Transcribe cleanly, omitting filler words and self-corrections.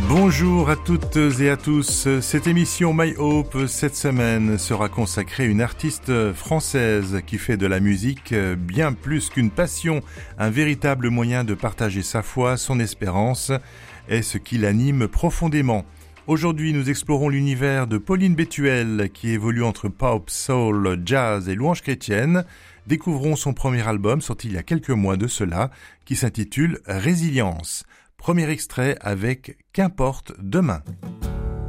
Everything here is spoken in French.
Bonjour à toutes et à tous. Cette émission My Hope cette semaine sera consacrée à une artiste française qui fait de la musique bien plus qu'une passion, un véritable moyen de partager sa foi, son espérance et ce qui l'anime profondément. Aujourd'hui, nous explorons l'univers de Pauline Bétuel qui évolue entre pop, soul, jazz et louange chrétienne. Découvrons son premier album sorti il y a quelques mois de cela qui s'intitule Résilience. Premier extrait avec Qu'importe demain.